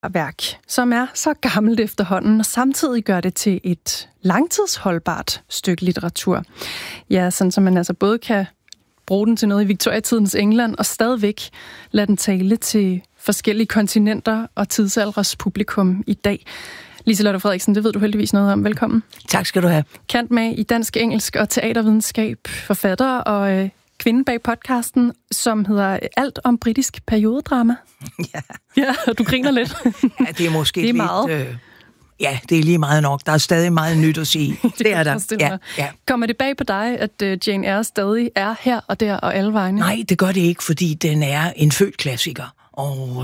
værk, som er så gammelt efterhånden, og samtidig gør det til et langtidsholdbart stykke litteratur. Ja, sådan så man altså både kan bruge den til noget i Victoria-tidens England, og stadigvæk lade den tale til forskellige kontinenter og tidsalders publikum i dag. Liselotte Frederiksen, det ved du heldigvis noget om. Velkommen. Tak skal du have. Kant med i dansk, engelsk og teatervidenskab, forfatter og kvinde bag podcasten, som hedder Alt om britisk periodedrama. Ja, du griner lidt. Ja, det er måske det er lidt... meget. Ja, det er lige meget nok. Der er stadig meget nyt at sige. Det er der. Ja. Kommer det bag på dig, at Jane Eyre stadig er her og der og alle vegne? Nej, det gør det ikke, fordi den er en født klassiker. Og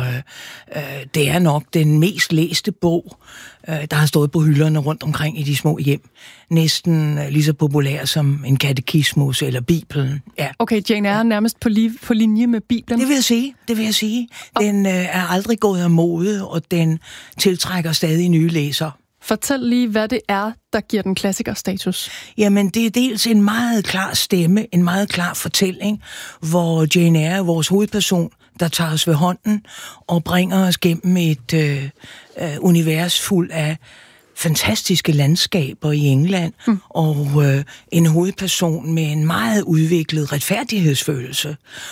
det er nok den mest læste bog, der har stået på hylderne rundt omkring i de små hjem. Næsten lige så populær som en katekismus eller Bibelen. Ja. Okay, Jane Eyre er nærmest på linje med Bibelen. Det vil jeg sige. Den er aldrig gået af mode, og den tiltrækker stadig nye læsere. Fortæl lige, hvad det er, der giver den klassikerstatus. Jamen, det er dels en meget klar stemme, en meget klar fortælling, hvor Jane Eyre er vores hovedperson, der tager os ved hånden og bringer os gennem et univers fuld af fantastiske landskaber i England, og en hovedperson med en meget udviklet retfærdighedsfølelse,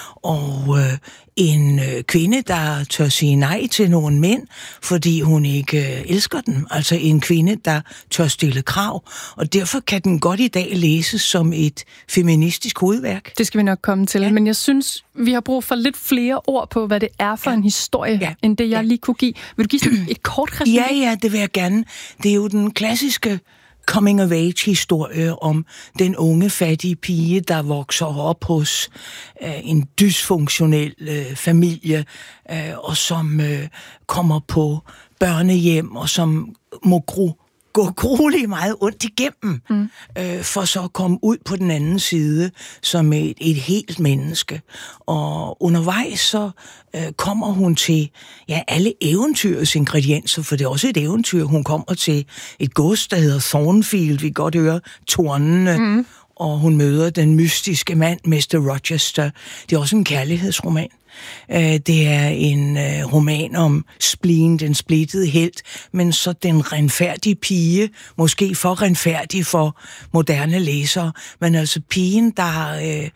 og en kvinde, der tør sige nej til nogle mænd, fordi hun ikke elsker dem. Altså en kvinde, der tør stille krav, og derfor kan den godt i dag læses som et feministisk hovedværk. Det skal vi nok komme til, men jeg synes, vi har brug for lidt flere ord på, hvad det er for en historie, end det jeg lige kunne give. Vil du give sådan et kort resumé? Ja, det vil jeg gerne. Det er jo den klassiske coming-of-age-historie om den unge, fattige pige, der vokser op hos en dysfunktionel familie, og som kommer på børnehjem, og som må gå grueligt meget ondt igennem, for så at komme ud på den anden side som et helt menneske. Og undervejs så kommer hun til alle eventyrets ingredienser, for det er også et eventyr. Hun kommer til et gods, der hedder Thornfield. Vi kan godt høre tornene, og hun møder den mystiske mand, Mr. Rochester. Det er også en kærlighedsroman. Det er en roman om spleen, den splittede helt, men så den renfærdige pige, måske for renfærdig for moderne læsere, men altså pigen, der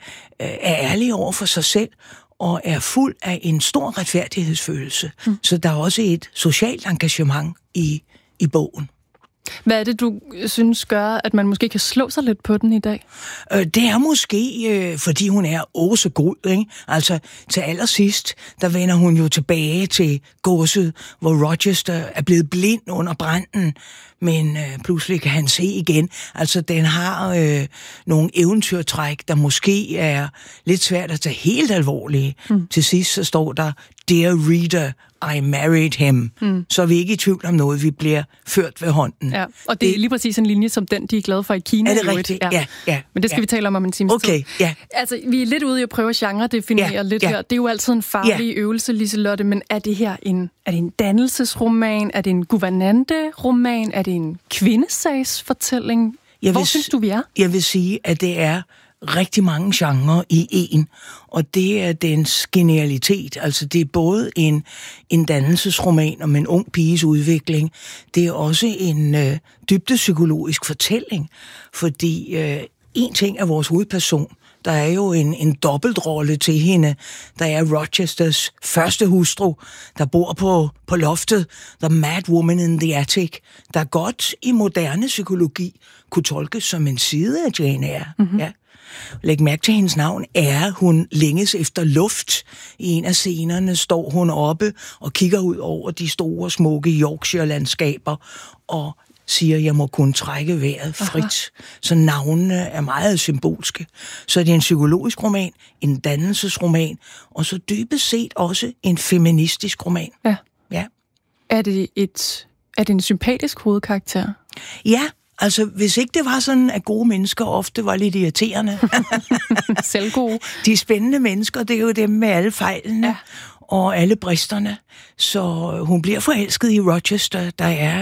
er ærlig over for sig selv, og er fuld af en stor retfærdighedsfølelse. Så der er også et socialt engagement i bogen. Hvad er det, du synes gør, at man måske kan slå sig lidt på den i dag? Det er måske, fordi hun er så god, ikke? Altså, til allersidst, der vender hun jo tilbage til godset, hvor Rochester er blevet blind under branden, men pludselig kan han se igen. Altså, den har nogle eventyrtræk, der måske er lidt svært at tage helt alvorlige. Til sidst så står der, Dear reader, I married him. Så er vi ikke i tvivl om noget, vi bliver ført ved hånden. Ja, og det er lige præcis en linje, som den, de er glade for i Kina. Er det rigtigt? Ja. Men det skal vi tale om en times tid. Ja. Altså, vi er lidt ude i at prøve at genre-definere lidt her. Det er jo altid en farlig øvelse, Liselotte, men er det her en dannelsesroman? Er det en guvernante-roman? Er det en kvindesagsfortælling? Hvor synes du, vi er? Jeg vil sige, at det er rigtig mange genrer i en, og det er dens genialitet. Altså, det er både en dannelsesroman om en ung piges udvikling, det er også en dybdepsykologisk fortælling, fordi en ting er vores hovedperson. Der er jo en dobbeltrolle til hende. Der er Rochesters første hustru, der bor på loftet, The Mad Woman in the Attic, der godt i moderne psykologi kunne tolkes som en side af Jane Eyre. Ja. Læg mærke til hendes navn. Hun længes efter luft. I en af scenerne står hun oppe og kigger ud over de store, smukke Yorkshire-landskaber og siger, jeg må kunne trække vejret frit. Aha. Så navnene er meget symbolske. Så det er en psykologisk roman, en dannelsesroman, og så dybest set også en feministisk roman. Ja. Er det en sympatisk hovedkarakter? Ja. Altså, hvis ikke det var sådan, at gode mennesker ofte var lidt irriterende. Selvgode. De spændende mennesker, det er jo dem med alle fejlene og alle bristerne. Så hun bliver forelsket i Rochester, der er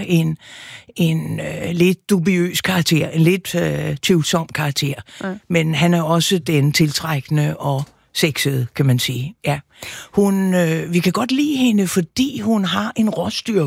en lidt dubiøs karakter, en lidt tvivlsom karakter. Men han er også den tiltrækkende og sexet, kan man sige. Ja. Vi kan godt lide hende, fordi hun har en råstyrke.